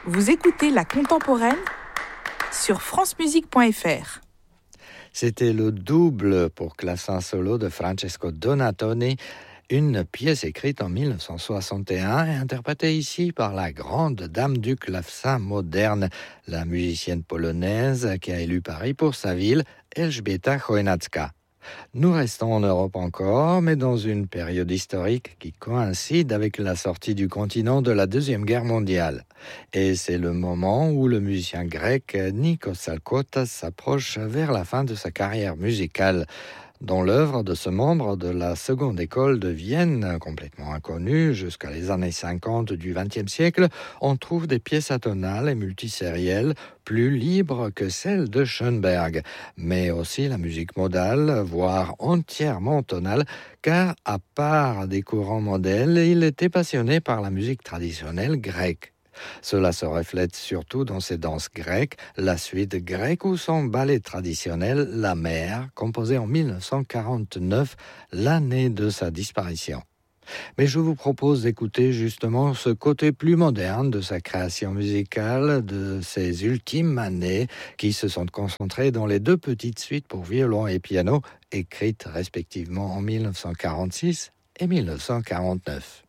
Vous écoutez La Contemporaine sur francemusique.fr. C'était le double pour clavecin solo de Francesco Donatoni, une pièce écrite en 1961 et interprétée ici par la grande dame du clavecin moderne, la musicienne polonaise qui a élu Paris pour sa ville, Elżbieta Chojnacka. Nous restons en Europe encore, mais dans une période historique qui coïncide avec la sortie du continent de la Deuxième Guerre mondiale. Et c'est le moment où le musicien grec Nikos Tsalkótas s'approche vers la fin de sa carrière musicale. Dans l'œuvre de ce membre de la seconde école de Vienne, complètement inconnue jusqu'à les années 50 du XXe siècle, on trouve des pièces atonales et multisérielles plus libres que celles de Schoenberg, mais aussi la musique modale, voire entièrement tonale, car à part des courants modèles, il était passionné par la musique traditionnelle grecque. Cela se reflète surtout dans ses danses grecques, la suite grecque ou son ballet traditionnel, La Mer, composé en 1949, l'année de sa disparition. Mais je vous propose d'écouter justement ce côté plus moderne de sa création musicale, de ses ultimes années, qui se sont concentrées dans les deux petites suites pour violon et piano, écrites respectivement en 1946 et 1949.